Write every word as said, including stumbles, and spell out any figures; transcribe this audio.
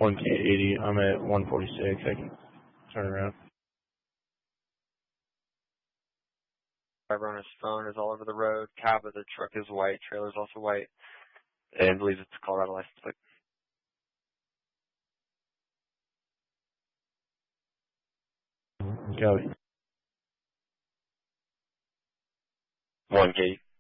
one K eighty. I'm at one forty-six. I can turn around. Driver on his phone is all over the road. Cab of the truck is white. Trailer's also white. And believes it's a Colorado license plate. Go. one K.